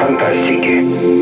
фантастики.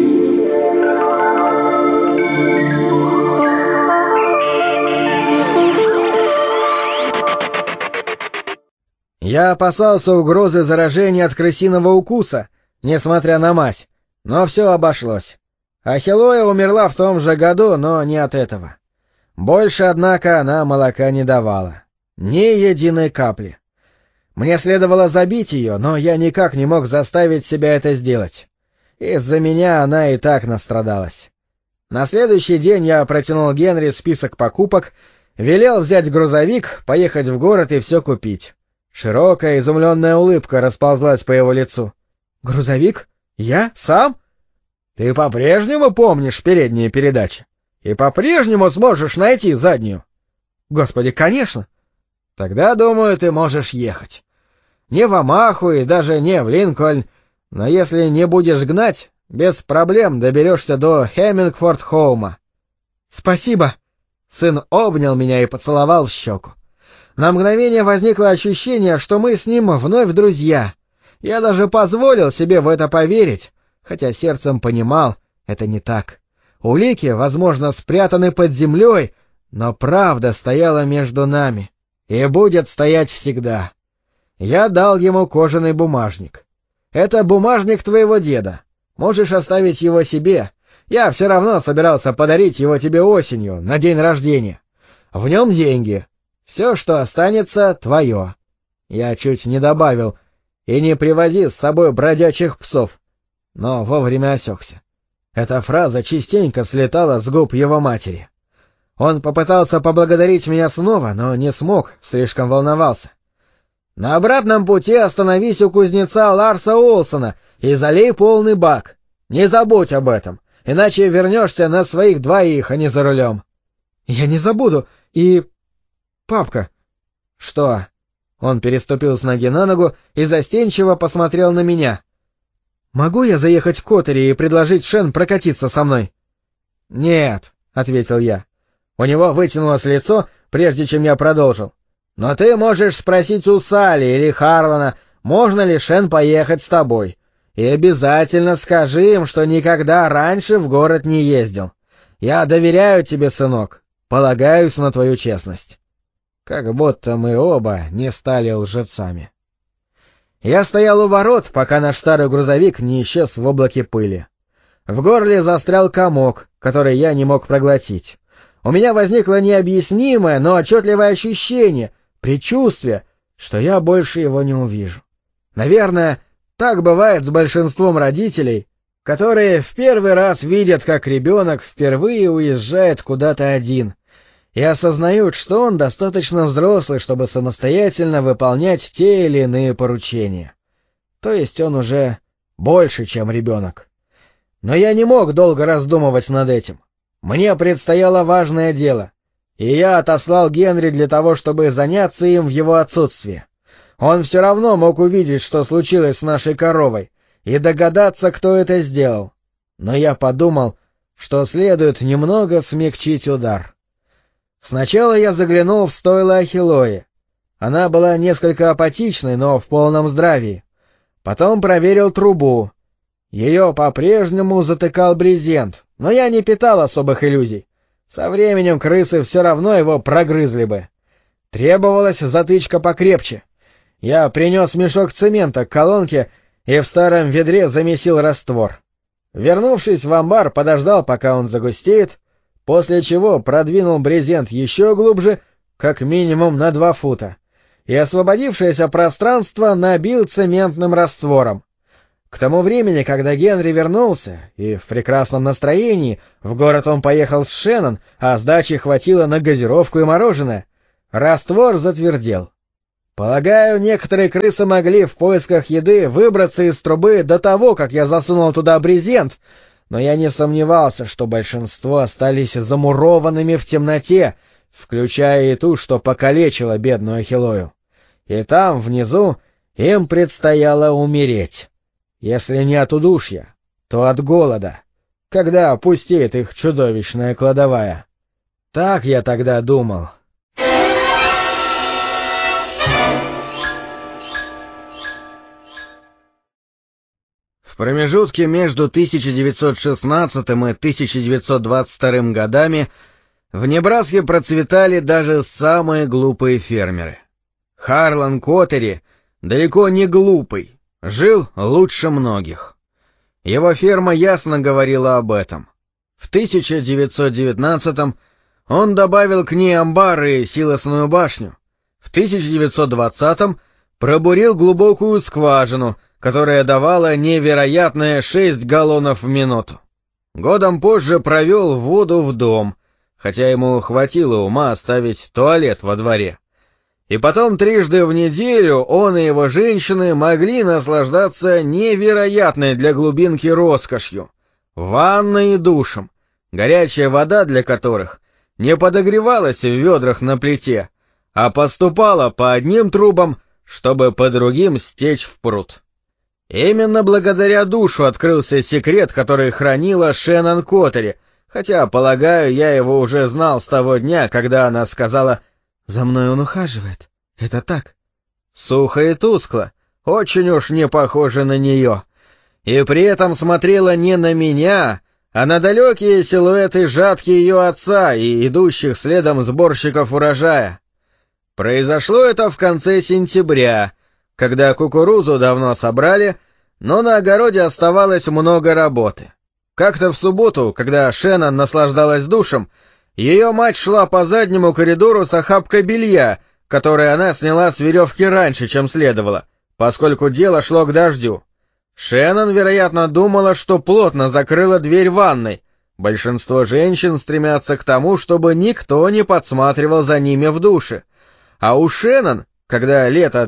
Я опасался угрозы заражения от крысиного укуса, несмотря на мазь, но все обошлось. Ахиллоя умерла в том же году, но не от этого. Больше, однако, она молока не давала. Ни единой капли. Мне следовало забить ее, но я никак не мог заставить себя это сделать. Из-за меня она и так настрадалась. На следующий день я протянул Генри список покупок, велел взять грузовик, поехать в город и все купить. Широкая изумленная улыбка расползлась по его лицу. «Грузовик? Я? Сам? Ты по-прежнему помнишь передние передачи? И по-прежнему сможешь найти заднюю?» «Господи, конечно!» «Тогда, думаю, ты можешь ехать. Не в Омаху и даже не в Линкольн, но если не будешь гнать, без проблем доберешься до Хеммингфорд-Хоума». «Спасибо!» Сын обнял меня и поцеловал в щеку. На мгновение возникло ощущение, что мы с ним вновь друзья. Я даже позволил себе в это поверить, хотя сердцем понимал, это не так. Улики, возможно, спрятаны под землей, но правда стояла между нами и будет стоять всегда. Я дал ему кожаный бумажник. Это бумажник твоего деда. Можешь оставить его себе. Я все равно собирался подарить его тебе осенью, на день рождения. В нем деньги. Все, что останется, твое. Я чуть не добавил, и не привози с собой бродячих псов. Но вовремя осекся. Эта фраза частенько слетала с губ его матери. Он попытался поблагодарить меня снова, но не смог, слишком волновался. На обратном пути остановись у кузнеца Ларса Олсона и залей полный бак. Не забудь об этом, иначе вернешься на своих двоих, а не за рулем. Я не забуду, и... «Папка!» «Что?» Он переступил с ноги на ногу и застенчиво посмотрел на меня. «Могу я заехать в Коттери и предложить Шен прокатиться со мной?» «Нет», — ответил я. У него вытянулось лицо, прежде чем я продолжил. «Но ты можешь спросить у Салли или Харлана, можно ли Шен поехать с тобой. И обязательно скажи им, что никогда раньше в город не ездил. Я доверяю тебе, сынок, полагаюсь на твою честность». Как будто мы оба не стали лжецами. Я стоял у ворот, пока наш старый грузовик не исчез в облаке пыли. В горле застрял комок, который я не мог проглотить. У меня возникло необъяснимое, но отчетливое ощущение, предчувствие, что я больше его не увижу. Наверное, так бывает с большинством родителей, которые в первый раз видят, как ребенок впервые уезжает куда-то один, и осознают, что он достаточно взрослый, чтобы самостоятельно выполнять те или иные поручения. То есть он уже больше, чем ребенок. Но я не мог долго раздумывать над этим. Мне предстояло важное дело, и я отослал Генри для того, чтобы заняться им в его отсутствие. Он все равно мог увидеть, что случилось с нашей коровой, и догадаться, кто это сделал. Но я подумал, что следует немного смягчить удар. Сначала я заглянул в стойло Ахиллои. Она была несколько апатичной, но в полном здравии. Потом проверил трубу. Ее по-прежнему затыкал брезент, но я не питал особых иллюзий. Со временем крысы все равно его прогрызли бы. Требовалась затычка покрепче. Я принес мешок цемента к колонке и в старом ведре замесил раствор. Вернувшись в амбар, подождал, пока он загустеет, после чего продвинул брезент еще глубже, как минимум на 2 фута, и освободившееся пространство набил цементным раствором. К тому времени, когда Генри вернулся, и в прекрасном настроении, в город он поехал с Шеннон, а сдачи хватило на газировку и мороженое, раствор затвердел. Полагаю, некоторые крысы могли в поисках еды выбраться из трубы до того, как я засунул туда брезент, но я не сомневался, что большинство остались замурованными в темноте, включая и ту, что покалечила бедную Ахиллою. И там, внизу, им предстояло умереть. Если не от удушья, то от голода, когда опустеет их чудовищная кладовая. Так я тогда думал. В промежутке между 1916 и 1922 годами в Небраске процветали даже самые глупые фермеры. Харлан Коттери, далеко не глупый, жил лучше многих. Его ферма ясно говорила об этом. В 1919-м он добавил к ней амбар и силосную башню. В 1920-м пробурил глубокую скважину, которая давала невероятные 6 галлонов в минуту. Годом позже провел воду в дом, хотя ему хватило ума оставить туалет во дворе. И потом трижды в неделю он и его женщины могли наслаждаться невероятной для глубинки роскошью — ванной и душем, горячая вода для которых не подогревалась в ведрах на плите, а поступала по одним трубам, чтобы по другим стечь в пруд. Именно благодаря душу открылся секрет, который хранила Шеннон Коттери, хотя, полагаю, я его уже знал с того дня, когда она сказала: «За мной он ухаживает. Это так». Сухо и тускло, очень уж не похоже на нее. И при этом смотрела не на меня, а на далекие силуэты жатки ее отца и идущих следом сборщиков урожая. Произошло это в конце сентября, когда кукурузу давно собрали, но на огороде оставалось много работы. Как-то в субботу, когда Шеннон наслаждалась душем, ее мать шла по заднему коридору с охапкой белья, которое она сняла с веревки раньше, чем следовало, поскольку дело шло к дождю. Шеннон, вероятно, думала, что плотно закрыла дверь ванной. Большинство женщин стремятся к тому, чтобы никто не подсматривал за ними в душе. А у Шеннон, когда лето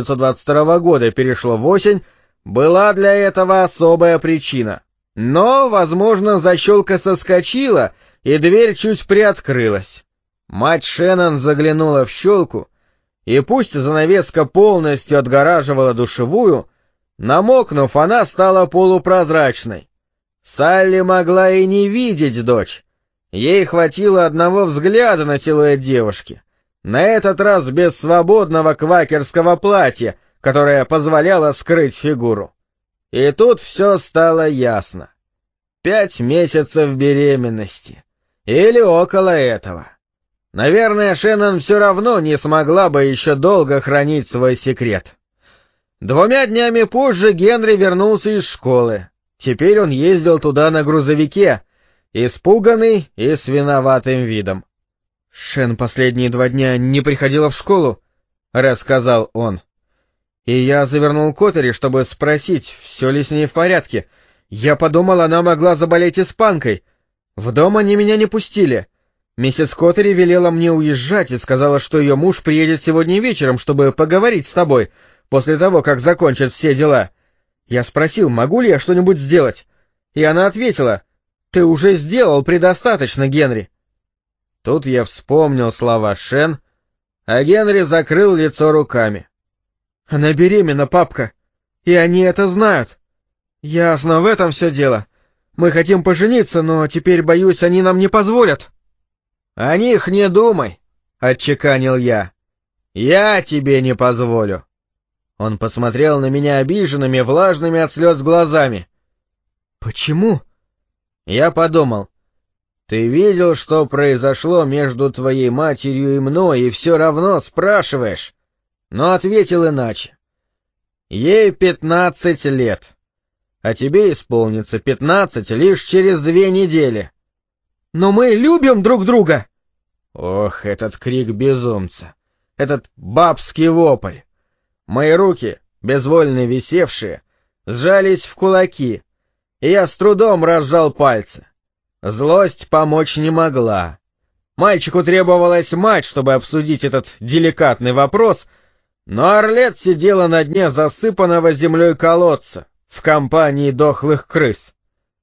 1922 года перешло в осень, была для этого особая причина. Но, возможно, защелка соскочила, и дверь чуть приоткрылась. Мать Шеннон заглянула в щелку, и пусть занавеска полностью отгораживала душевую, намокнув, она стала полупрозрачной. Салли могла и не видеть дочь. Ей хватило одного взгляда на силуэт девушки, на этот раз без свободного квакерского платья, которое позволяло скрыть фигуру. И тут все стало ясно. 5 месяцев беременности. Или около этого. Наверное, Шеннон все равно не смогла бы еще долго хранить свой секрет. 2 днями позже Генри вернулся из школы. Теперь он ездил туда на грузовике, испуганный и с виноватым видом. «Шен последние 2 дня не приходила в школу», — рассказал он. «И я завернул Коттери, чтобы спросить, все ли с ней в порядке. Я подумал, она могла заболеть испанкой. В дом они меня не пустили. Миссис Коттери велела мне уезжать и сказала, что ее муж приедет сегодня вечером, чтобы поговорить с тобой, после того, как закончат все дела. Я спросил, могу ли я что-нибудь сделать, и она ответила: «Ты уже сделал предостаточно, Генри». Тут я вспомнил слова Шен, а Генри закрыл лицо руками. «Она беременна, папка, и они это знают. Ясно, в этом все дело. Мы хотим пожениться, но теперь, боюсь, они нам не позволят». «О них не думай», — отчеканил я. «Я тебе не позволю». Он посмотрел на меня обиженными, влажными от слез глазами. «Почему?» Я подумал. «Ты видел, что произошло между твоей матерью и мной, и все равно спрашиваешь?» Но ответил иначе. «Ей 15 лет, а тебе исполнится 15 лишь через 2 недели». «Но мы любим друг друга!» Ох, этот крик безумца, этот бабский вопль. Мои руки, безвольно висевшие, сжались в кулаки, и я с трудом разжал пальцы. Злость помочь не могла. Мальчику требовалась мать, чтобы обсудить этот деликатный вопрос, но Арлет сидела на дне засыпанного землей колодца в компании дохлых крыс.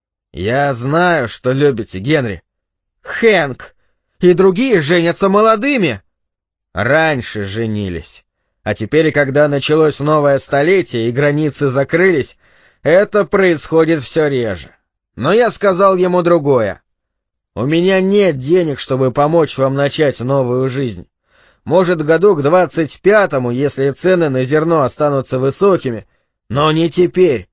«Я знаю, что любите, Генри». «Хэнк! И другие женятся молодыми!» «Раньше женились. А теперь, когда началось новое столетие и границы закрылись, это происходит все реже. Но я сказал ему другое. У меня нет денег, чтобы помочь вам начать новую жизнь. Может, году к 25-му, если цены на зерно останутся высокими, но не теперь.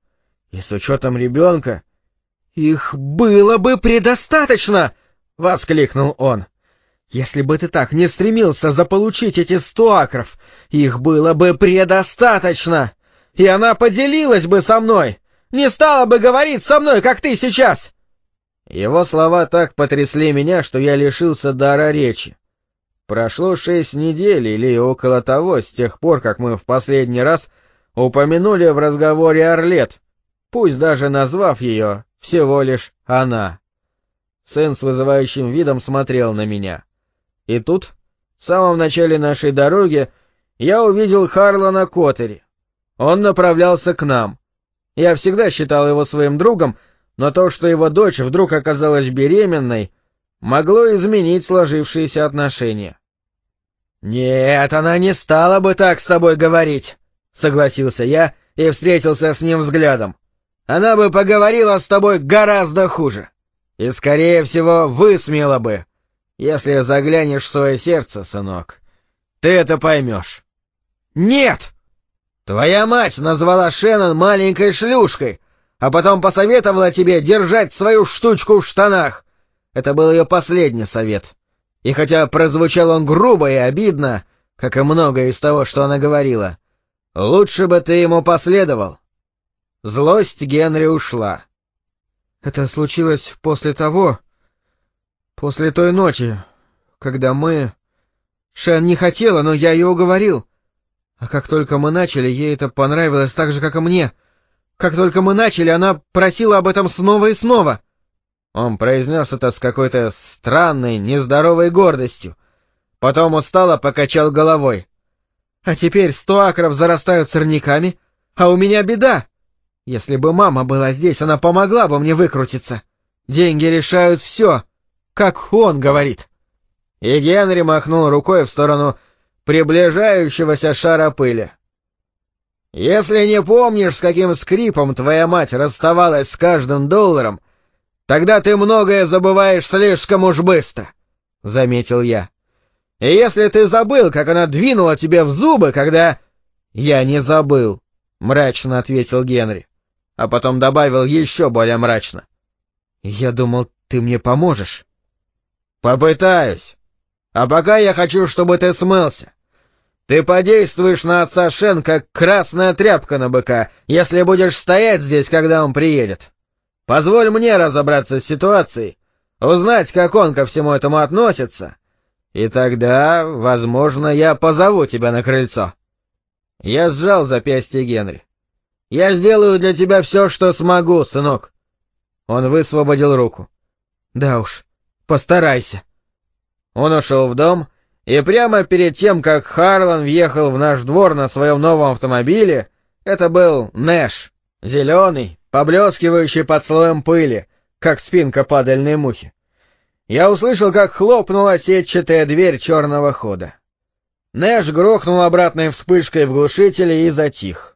И с учетом ребенка... «Их было бы предостаточно!» — воскликнул он. «Если бы ты так не стремился заполучить эти 100 акров, их было бы предостаточно! И она поделилась бы со мной! Не стала бы говорить со мной, как ты сейчас!» Его слова так потрясли меня, что я лишился дара речи. Прошло 6 недель или около того с тех пор, как мы в последний раз упомянули в разговоре Арлет, пусть даже назвав ее всего лишь она. Сын с вызывающим видом смотрел на меня. И тут, в самом начале нашей дороги, я увидел Харлана Коттери. Он направлялся к нам. Я всегда считал его своим другом, но то, что его дочь вдруг оказалась беременной, могло изменить сложившиеся отношения. «Нет, она не стала бы так с тобой говорить», — согласился я и встретился с ним взглядом. «Она бы поговорила с тобой гораздо хуже. И, скорее всего, высмеяла бы. Если заглянешь в свое сердце, сынок, ты это поймешь». «Нет!» «Твоя мать назвала Шеннон маленькой шлюшкой, а потом посоветовала тебе держать свою штучку в штанах. Это был ее последний совет. И хотя прозвучал он грубо и обидно, как и многое из того, что она говорила, лучше бы ты ему последовал». Злость Генри ушла. «Это случилось после той ночи, когда мы... Шен не хотела, но я ее уговорил. А как только мы начали, ей это понравилось так же, как и мне. Как только мы начали, она просила об этом снова и снова». Он произнес это с какой-то странной, нездоровой гордостью. Потом устало покачал головой. «А теперь 100 акров зарастают сорняками, а у меня беда. Если бы мама была здесь, она помогла бы мне выкрутиться. Деньги решают все, как он говорит». И Генри махнул рукой в сторону приближающегося шара пыли. «Если не помнишь, с каким скрипом твоя мать расставалась с каждым долларом, тогда ты многое забываешь слишком уж быстро», — заметил я. «И если ты забыл, как она двинула тебе в зубы, когда...» «Я не забыл», — мрачно ответил Генри, а потом добавил еще более мрачно. «Я думал, ты мне поможешь». «Попытаюсь. А пока я хочу, чтобы ты смылся. Ты подействуешь на отца Шен, как красная тряпка на быка, если будешь стоять здесь, когда он приедет. Позволь мне разобраться с ситуацией, узнать, как он ко всему этому относится, и тогда, возможно, я позову тебя на крыльцо». Я сжал запястье Генри. «Я сделаю для тебя все, что смогу, сынок». Он высвободил руку. «Да уж, постарайся». Он ушел в дом, и прямо перед тем, как Харлан въехал в наш двор на своем новом автомобиле, это был Нэш, зеленый, поблескивающий под слоем пыли, как спинка падальной мухи. Я услышал, как хлопнула сетчатая дверь черного хода. Нэш грохнул обратной вспышкой в глушителе и затих.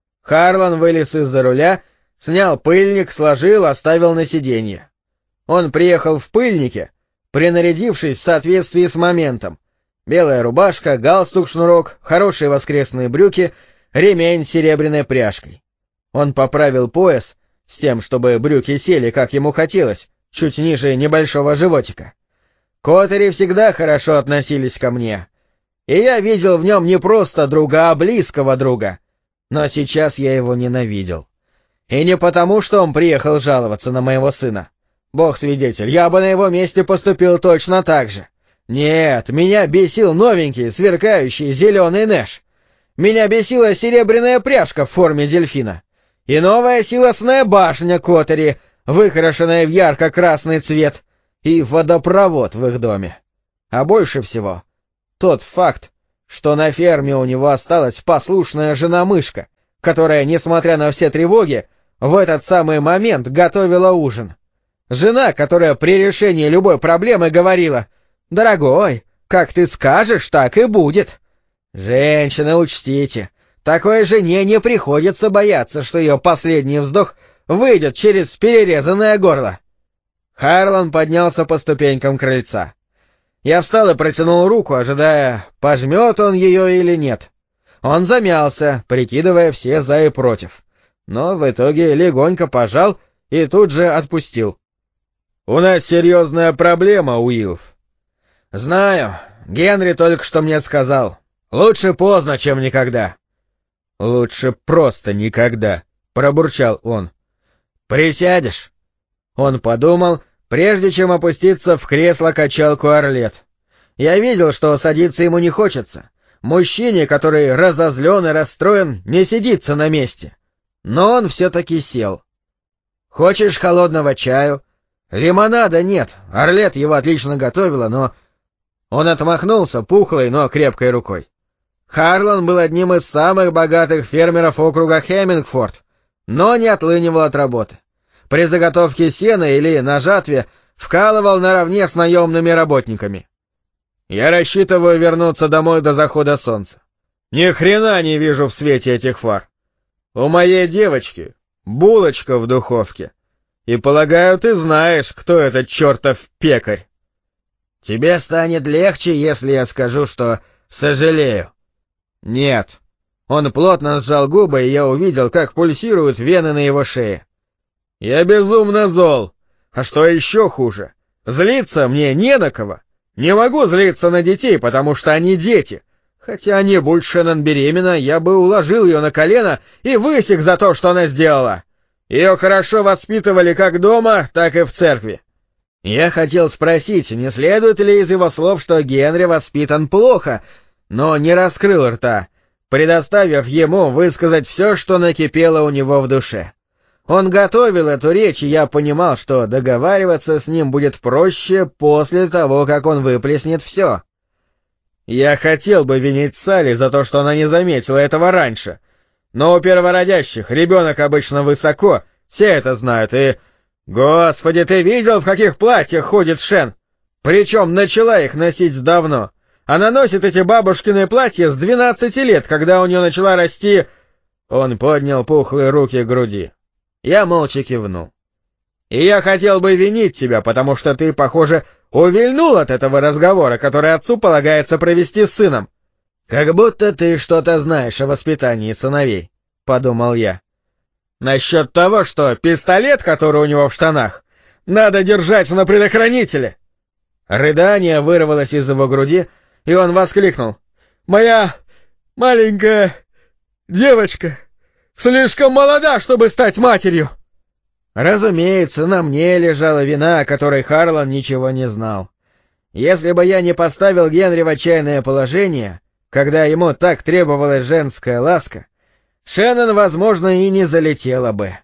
Харлан вылез из-за руля, снял пыльник, сложил, оставил на сиденье. Он приехал в пыльнике, принарядившись в соответствии с моментом. Белая рубашка, галстук-шнурок, хорошие воскресные брюки, ремень с серебряной пряжкой. Он поправил пояс, с тем, чтобы брюки сели, как ему хотелось, чуть ниже небольшого животика. Коттери всегда хорошо относились ко мне, и я видел в нем не просто друга, а близкого друга. Но сейчас я его ненавидел. И не потому, что он приехал жаловаться на моего сына. Бог свидетель, я бы на его месте поступил точно так же. Нет, меня бесил новенький, сверкающий зеленый Нэш. Меня бесила серебряная пряжка в форме дельфина. И новая силосная башня Коттери, выкрашенная в ярко-красный цвет, и водопровод в их доме. А больше всего тот факт, что на ферме у него осталась послушная жена-мышка, которая, несмотря на все тревоги, в этот самый момент готовила ужин. Жена, которая при решении любой проблемы говорила: «Дорогой, как ты скажешь, так и будет». Женщины, учтите, такой жене не приходится бояться, что ее последний вздох выйдет через перерезанное горло. Харлан поднялся по ступенькам крыльца. Я встал и протянул руку, ожидая, пожмет он ее или нет. Он замялся, прикидывая все за и против. но в итоге легонько пожал и тут же отпустил. «У нас серьезная проблема, Уилф». «Знаю. Генри только что мне сказал. Лучше поздно, чем никогда». «Лучше просто никогда», — пробурчал он. «Присядешь?» Он подумал, прежде чем опуститься в кресло-качалку Арлет. Я видел, что садиться ему не хочется. Мужчине, который разозлен и расстроен, не сидится на месте. Но он все-таки сел. «Хочешь холодного чаю?» «Лимонада нет, Арлет его отлично готовила, но...» Он отмахнулся пухлой, но крепкой рукой. Харлан был одним из самых богатых фермеров округа Хеммингфорд, но не отлынивал от работы. При заготовке сена или на жатве вкалывал наравне с наемными работниками. «Я рассчитываю вернуться домой до захода солнца. Ни хрена не вижу в свете этих фар. У моей девочки булочка в духовке. И, полагаю, ты знаешь, кто этот чертов пекарь. Тебе станет легче, если я скажу, что сожалею». «Нет». Он плотно сжал губы, и я увидел, как пульсируют вены на его шее. «Я безумно зол. А что еще хуже? Злиться мне не на кого. Не могу злиться на детей, потому что они дети. Хотя не будь Шеннон беременна, я бы уложил ее на колено и высек за то, что она сделала. Ее хорошо воспитывали как дома, так и в церкви». Я хотел спросить, не следует ли из его слов, что Генри воспитан плохо, но не раскрыл рта, предоставив ему высказать все, что накипело у него в душе. Он готовил эту речь, и я понимал, что договариваться с ним будет проще после того, как он выплеснет все. Я хотел бы винить Салли за то, что она не заметила этого раньше, но у первородящих ребенок обычно высоко, все это знают, и... Господи, ты видел, в каких платьях ходит Шен? Причем начала их носить давно. Она носит эти бабушкины платья с 12 лет, когда у нее начала расти... Он поднял пухлые руки к груди. Я молча кивнул. И я хотел бы винить тебя, потому что ты, похоже, увильнул от этого разговора, который отцу полагается провести с сыном. Как будто ты что-то знаешь о воспитании сыновей, подумал я. Насчет того, что пистолет, который у него в штанах, надо держать на предохранителе. Рыдание вырвалось из его груди, и он воскликнул. «Моя маленькая девочка слишком молода, чтобы стать матерью!» Разумеется, на мне лежала вина, о которой Харлан ничего не знал. Если бы я не поставил Генри в отчаянное положение, когда ему так требовалась женская ласка, Шеннон, возможно, и не залетела бы.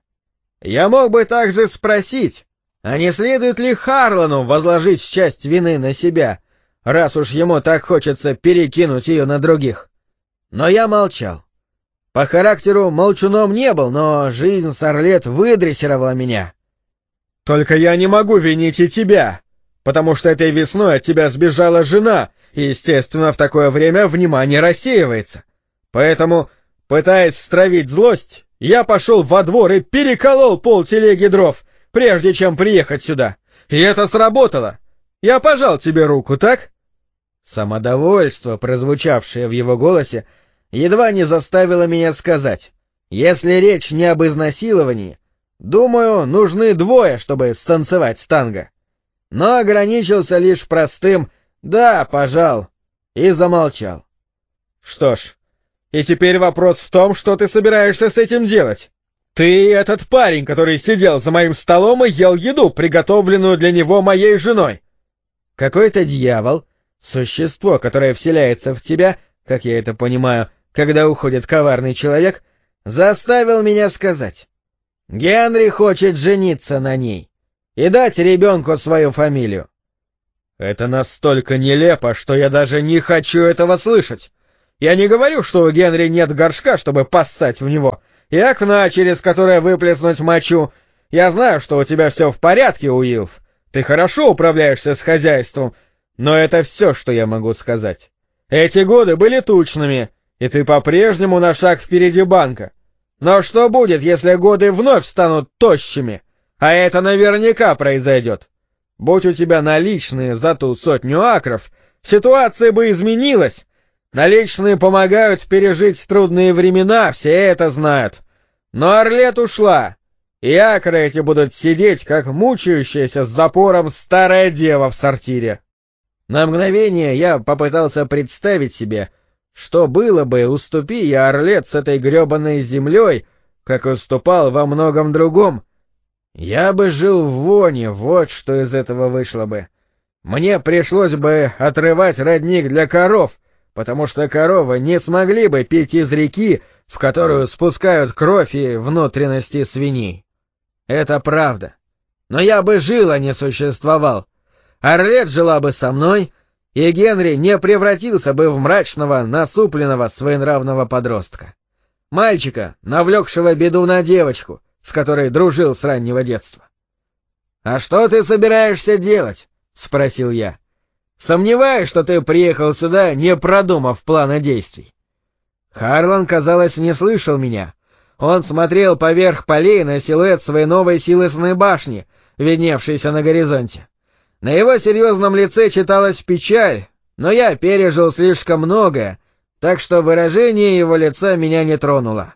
Я мог бы также спросить, а не следует ли Харлану возложить часть вины на себя, раз уж ему так хочется перекинуть ее на других. Но я молчал. По характеру молчуном не был, но жизнь с Арлет выдрессировала меня. «Только я не могу винить и тебя, потому что этой весной от тебя сбежала жена, и, естественно, в такое время внимание рассеивается. Поэтому, пытаясь стравить злость, я пошел во двор и переколол полтелеги дров, прежде чем приехать сюда. И это сработало. Я пожал тебе руку, так?» Самодовольство, прозвучавшее в его голосе, едва не заставило меня сказать: «Если речь не об изнасиловании, думаю, нужны двое, чтобы станцевать танго». Но ограничился лишь простым «да, пожал» и замолчал. «Что ж, и теперь вопрос в том, что ты собираешься с этим делать. Ты и этот парень, который сидел за моим столом и ел еду, приготовленную для него моей женой». Какой-то дьявол, существо, которое вселяется в тебя, как я это понимаю, когда уходит коварный человек, заставил меня сказать: «Генри хочет жениться на ней и дать ребенку свою фамилию». Это настолько нелепо, что я даже не хочу этого слышать. Я не говорю, что у Генри нет горшка, чтобы поссать в него, и окна, через которое выплеснуть мочу. Я знаю, что у тебя все в порядке, Уилф. Ты хорошо управляешься с хозяйством, но это все, что я могу сказать. Эти годы были тучными, и ты по-прежнему на шаг впереди банка. Но что будет, если годы вновь станут тощими? А это наверняка произойдет. Будь у тебя наличные за ту 100 акров, ситуация бы изменилась. Наличные помогают пережить трудные времена, все это знают. Но Арлет ушла, и акры эти будут сидеть, как мучающаяся с запором старая дева в сортире. На мгновение я попытался представить себе, что было бы, уступи я Арлет с этой гребаной землей, как уступал во многом другом. Я бы жил в воне, вот что из этого вышло бы. Мне пришлось бы отрывать родник для коров, потому что коровы не смогли бы пить из реки, в которую спускают кровь и внутренности свиней. Это правда. Но я бы жил, а не существовал. Арлет жила бы со мной, и Генри не превратился бы в мрачного, насупленного, своенравного подростка. Мальчика, навлекшего беду на девочку, с которой дружил с раннего детства. «А что ты собираешься делать?» — спросил я. «Сомневаюсь, что ты приехал сюда, не продумав плана действий». Харлан, казалось, не слышал меня. Он смотрел поверх полей на силуэт своей новой силосной башни, видневшейся на горизонте. На его серьезном лице читалась печаль, но я пережил слишком многое, так что выражение его лица меня не тронуло.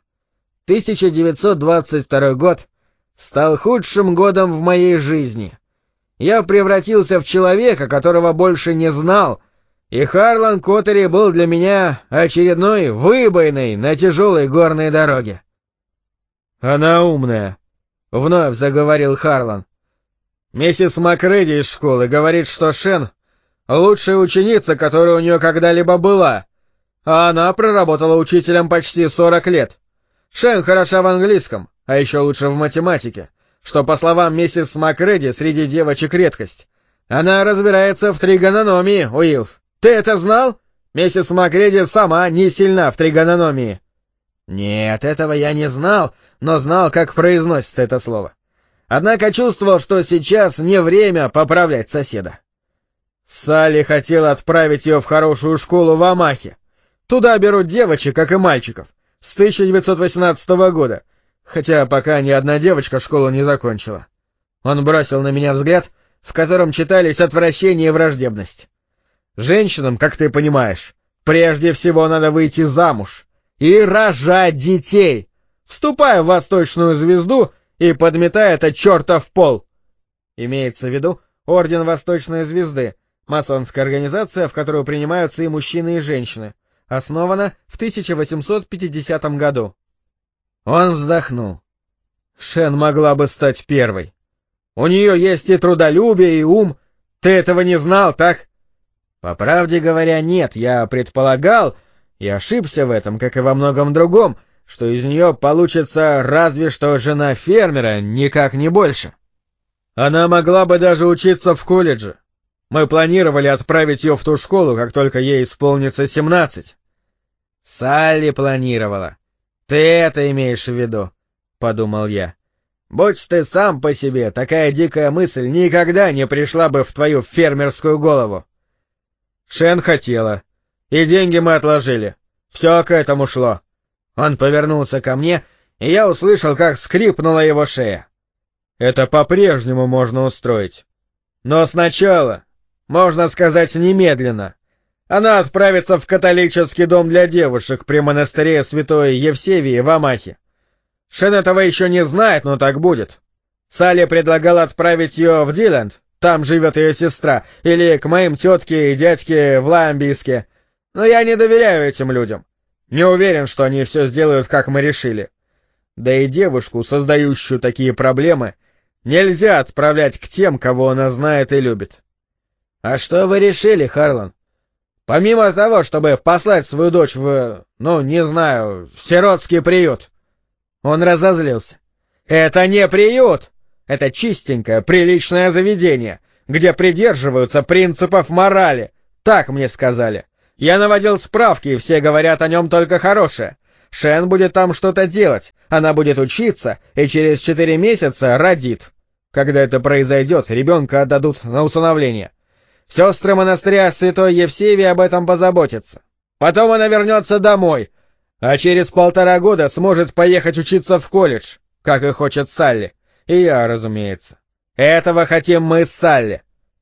1922 год стал худшим годом в моей жизни. Я превратился в человека, которого больше не знал, и Харлан Коттери был для меня очередной выбоиной на тяжелой горной дороге. «Она умная», — вновь заговорил Харлан. «Миссис Макреди из школы говорит, что Шен — лучшая ученица, которая у нее когда-либо была, а она проработала учителем почти 40 лет. Шен хороша в английском, а еще лучше в математике, что, по словам миссис Макреди, среди девочек редкость. Она разбирается в тригономии, Уилф. Ты это знал? Миссис Макреди сама не сильна в тригономии». Нет, этого я не знал, но знал, как произносится это слово. Однако чувствовал, что сейчас не время поправлять соседа. Салли хотела отправить ее в хорошую школу в Омахе. Туда берут девочек, как и мальчиков, с 1918 года, хотя пока ни одна девочка школу не закончила. Он бросил на меня взгляд, в котором читались отвращение и враждебность. Женщинам, как ты понимаешь, прежде всего надо выйти замуж и рожать детей. Вступай в Восточную Звезду и подметай это чертов пол. Имеется в виду Орден Восточной Звезды, масонская организация, в которую принимаются и мужчины, и женщины. Основана в 1850 году. Он вздохнул. Шен могла бы стать первой. У нее есть и трудолюбие, и ум. Ты этого не знал, так? По правде говоря, нет, я предполагал, и ошибся в этом, как и во многом другом, что из нее получится разве что жена фермера, никак не больше. Она могла бы даже учиться в колледже. Мы планировали отправить ее в ту школу, как только ей исполнится 17. Салли планировала. Ты это имеешь в виду, — подумал я. Будь ты сам по себе, такая дикая мысль никогда не пришла бы в твою фермерскую голову. Шен хотела. И деньги мы отложили. Все к этому шло. Он повернулся ко мне, и я услышал, как скрипнула его шея. Это по-прежнему можно устроить. Но сначала, можно сказать, немедленно, она отправится в католический дом для девушек при монастыре Святой Евсевии в Омахе. Шен этого еще не знает, но так будет. Салли предлагал отправить ее в Диленд, там живет ее сестра, или к моим тетке и дядьке в Ламбийске. Но я не доверяю этим людям. Не уверен, что они все сделают, как мы решили. Да и девушку, создающую такие проблемы, нельзя отправлять к тем, кого она знает и любит. А что вы решили, Харлан? Помимо того, чтобы послать свою дочь в, не знаю, в сиротский приют. Он разозлился. Это не приют! Это чистенькое, приличное заведение, где придерживаются принципов морали. Так мне сказали. Я наводил справки, и все говорят о нем только хорошее. Шен будет там что-то делать, она будет учиться, и через 4 месяца родит. Когда это произойдет, ребенка отдадут на усыновление. Сестры монастыря Святой Евсевии об этом позаботятся. Потом она вернется домой, а через 1,5 года сможет поехать учиться в колледж, как и хочет Салли. И я, разумеется. Этого хотим мы с Салли.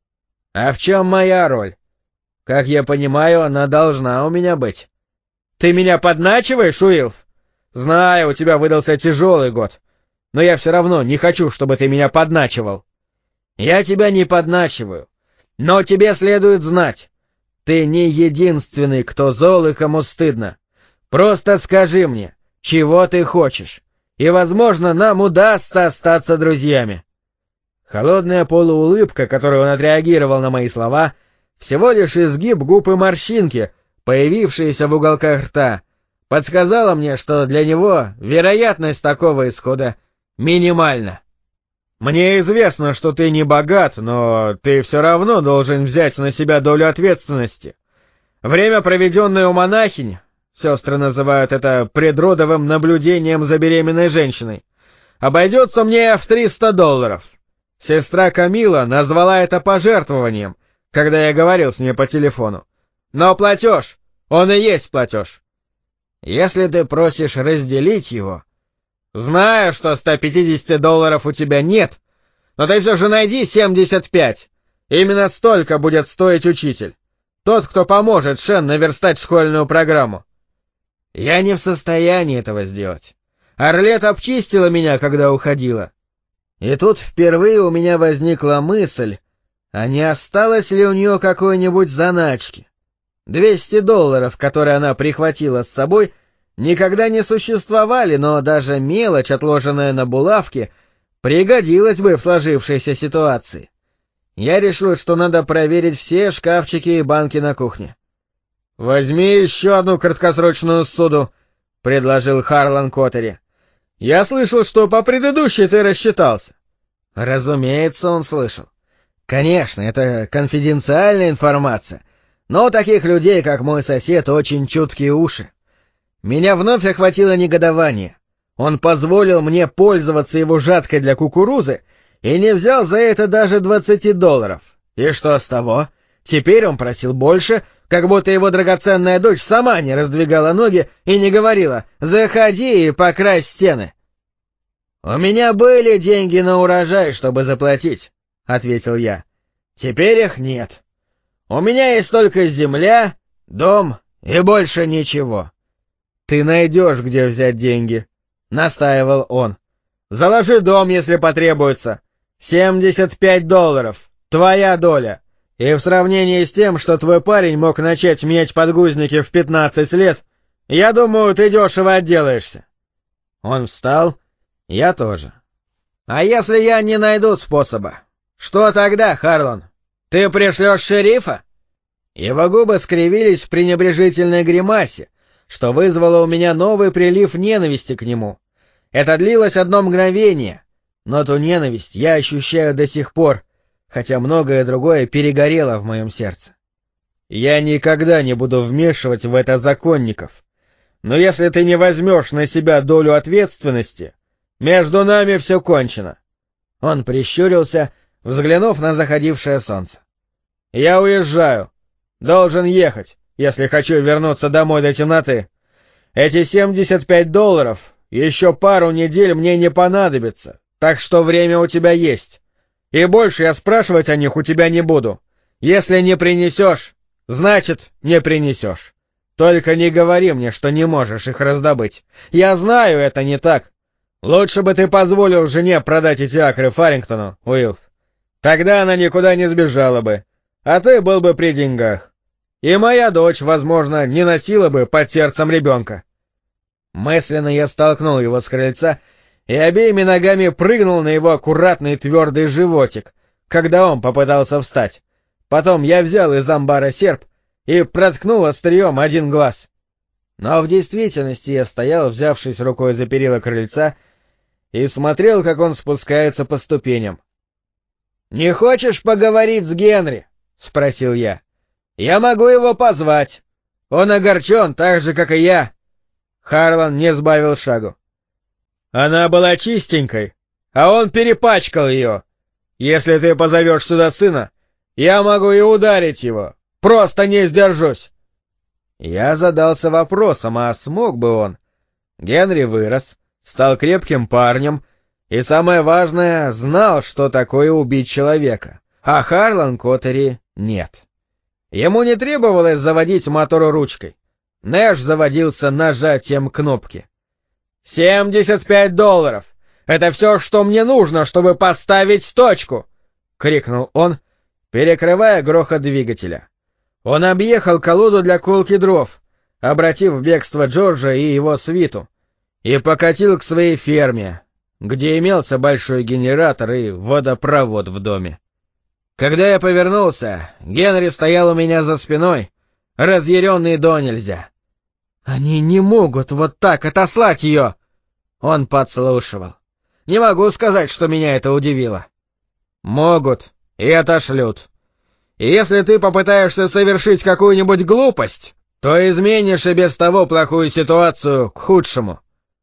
А в чем моя роль? Как я понимаю, она должна у меня быть. Ты меня подначиваешь, Уилф? Знаю, у тебя выдался тяжелый год, но я все равно не хочу, чтобы ты меня подначивал. Я тебя не подначиваю, но тебе следует знать, ты не единственный, кто зол и кому стыдно. Просто скажи мне, чего ты хочешь, и, возможно, нам удастся остаться друзьями. Холодная полуулыбка, которой он отреагировал на мои слова, всего лишь изгиб губ и морщинки, появившиеся в уголках рта, подсказала мне, что для него вероятность такого исхода минимальна. «Мне известно, что ты не богат, но ты все равно должен взять на себя долю ответственности. Время, проведенное у монахинь, сестры называют это предродовым наблюдением за беременной женщиной, обойдется мне в $300. Сестра Камила назвала это пожертвованием, когда я говорил с ней по телефону. Но платеж, он и есть платеж. Если ты просишь разделить его... Знаю, что $150 у тебя нет, но ты все же найди 75. Именно столько будет стоить учитель. Тот, кто поможет Шен наверстать школьную программу. Я не в состоянии этого сделать. Арлет обчистила меня, когда уходила. И тут впервые у меня возникла мысль, а не осталось ли у нее какой-нибудь заначки. $200, которые она прихватила с собой, никогда не существовали, но даже мелочь, отложенная на булавке, пригодилась бы в сложившейся ситуации. Я решил, что надо проверить все шкафчики и банки на кухне. «Возьми еще одну краткосрочную ссуду», — предложил Харлан Коттери. «Я слышал, что по предыдущей ты рассчитался». Разумеется, он слышал. Конечно, это конфиденциальная информация, но у таких людей, как мой сосед, очень чуткие уши. Меня вновь охватило негодование. Он позволил мне пользоваться его жаткой для кукурузы и не взял за это даже $20. И что с того? Теперь он просил больше, как будто его драгоценная дочь сама не раздвигала ноги и не говорила «заходи и покрась стены». «У меня были деньги на урожай, чтобы заплатить», — ответил я. «Теперь их нет. У меня есть только земля, дом и больше ничего». «Ты найдешь, где взять деньги», — настаивал он. «Заложи дом, если потребуется. $75. Твоя доля. И в сравнении с тем, что твой парень мог начать менять подгузники в 15 лет, я думаю, ты дешево отделаешься». Он встал, я тоже. «А если я не найду способа? Что тогда, Харлан? Ты пришлешь шерифа?» Его губы скривились в пренебрежительной гримасе, что вызвало у меня новый прилив ненависти к нему. Это длилось одно мгновение, но ту ненависть я ощущаю до сих пор, хотя многое другое перегорело в моем сердце. Я никогда не буду вмешивать в это законников, но если ты не возьмешь на себя долю ответственности, между нами все кончено. Он прищурился, взглянув на заходившее солнце. Я уезжаю, должен ехать, если хочу вернуться домой до темноты. Эти $75 еще пару недель мне не понадобится, так что время у тебя есть. И больше я спрашивать о них у тебя не буду. Если не принесешь, значит, не принесешь. Только не говори мне, что не можешь их раздобыть. Я знаю, это не так. Лучше бы ты позволил жене продать эти акры Фарингтону, Уилл. Тогда она никуда не сбежала бы, а ты был бы при деньгах. И моя дочь, возможно, не носила бы под сердцем ребенка. Мысленно я столкнул его с крыльца и обеими ногами прыгнул на его аккуратный твердый животик, когда он попытался встать. Потом я взял из амбара серп и проткнул острием один глаз. Но в действительности я стоял, взявшись рукой за перила крыльца, и смотрел, как он спускается по ступеням. «Не хочешь поговорить с Генри?» — спросил я. «Я могу его позвать. Он огорчен так же, как и я». Харлан не сбавил шагу. «Она была чистенькой, а он перепачкал ее. Если ты позовешь сюда сына, я могу и ударить его. Просто не сдержусь». Я задался вопросом, а смог бы он? Генри вырос, стал крепким парнем, и самое важное, знал, что такое убить человека, а Харлан Коттери нет. Ему не требовалось заводить мотор ручкой. Нэш заводился нажатием кнопки. $75! Это все, что мне нужно, чтобы поставить точку!» — крикнул он, перекрывая грохот двигателя. Он объехал колоду для колки дров, обратив в бегство Джорджа и его свиту, и покатил к своей ферме, где имелся большой генератор и водопровод в доме. Когда я повернулся, Генри стоял у меня за спиной, разъяренный донельзя. «Они не могут вот так отослать ее!» Он подслушивал. Не могу сказать, что меня это удивило. «Могут и отошлют. И если ты попытаешься совершить какую-нибудь глупость, то изменишь и без того плохую ситуацию к худшему».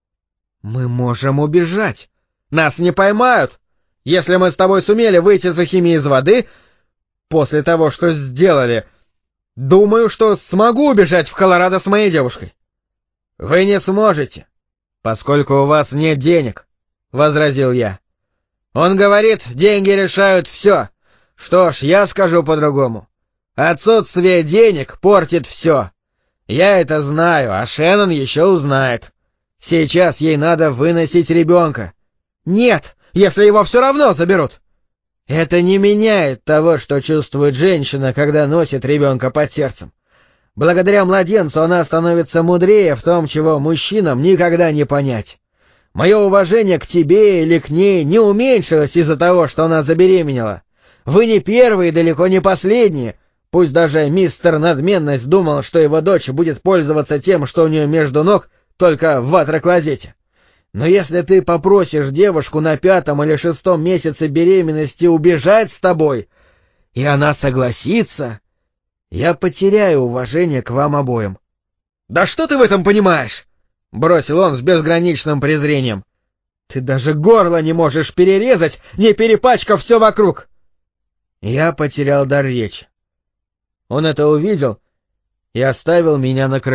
«Мы можем убежать. Нас не поймают. Если мы с тобой сумели выйти за химией из воды, после того, что сделали, думаю, что смогу убежать в Колорадо с моей девушкой». «Вы не сможете, поскольку у вас нет денег», — возразил я. «Он говорит, деньги решают все. Что ж, я скажу по-другому. Отсутствие денег портит все. Я это знаю, а Шеннон еще узнает. Сейчас ей надо выносить ребенка». «Нет, если его все равно заберут». «Это не меняет того, что чувствует женщина, когда носит ребенка под сердцем. Благодаря младенцу она становится мудрее в том, чего мужчинам никогда не понять. Мое уважение к тебе или к ней не уменьшилось из-за того, что она забеременела. Вы не первые и далеко не последние. Пусть даже мистер Надменность думал, что его дочь будет пользоваться тем, что у нее между ног, только в ватроклозете. Но если ты попросишь девушку на 5-м или 6-м месяце беременности убежать с тобой, и она согласится, я потеряю уважение к вам обоим». «Да что ты в этом понимаешь?» — бросил он с безграничным презрением. «Ты даже горло не можешь перерезать, не перепачкав все вокруг!» Я потерял дар речи. Он это увидел и оставил меня на крыльце.